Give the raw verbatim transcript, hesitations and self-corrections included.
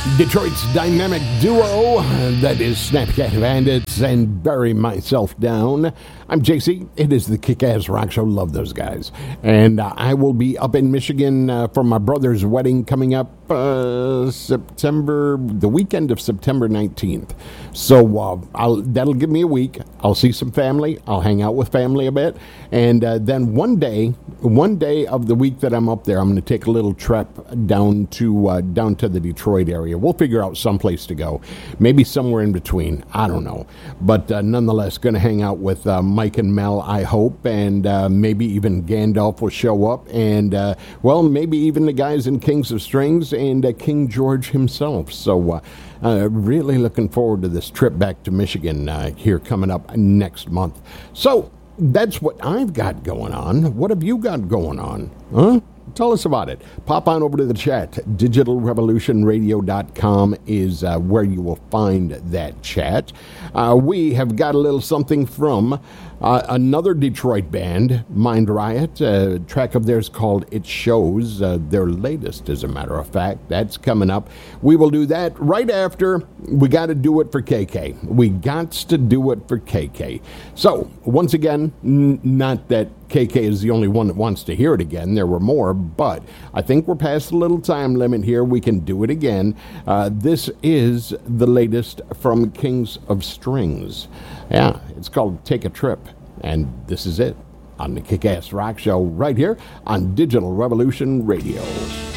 Detroit's dynamic duo, that is Snapcat Bandits and Bury Myself Down. I'm J C. It is the Kick-Ass Rock Show. Love those guys. And uh, I will be up in Michigan uh, for my brother's wedding coming up uh, September, the weekend of September nineteenth. So uh, I'll, that'll give me a week. I'll see some family. I'll hang out with family a bit. And uh, then one day, one day of the week that I'm up there, I'm going to take a little trip down to uh, down to the Detroit area. We'll figure out someplace to go. Maybe somewhere in between. I don't know. But uh, nonetheless, going to hang out with uh, Mike and Mel, I hope. And uh, maybe even Gandalf will show up. And, uh, well, maybe even the guys in Kings of Strings and uh, King George himself. So, uh, uh, really looking forward to this trip back to Michigan uh, here coming up next month. So, that's what I've got going on. What have you got going on? Huh? Tell us about it. Pop on over to the chat. digital revolution radio dot com is uh, where you will find that chat. Uh, we have got a little something from uh, another Detroit band, Mind Riot. A track of theirs called It Shows. Uh, their latest, as a matter of fact. That's coming up. We will do that right after. We got to do it for K K. We got to do it for K K. So, once again, n- not that K K is the only one that wants to hear it again. There were more, but I think we're past the little time limit here. We can do it again. Uh, this is the latest from Kings of Strings. Yeah, it's called Take a Trip, and this is it on the Kick-Ass Rock Show right here on Digital Revolution Radio.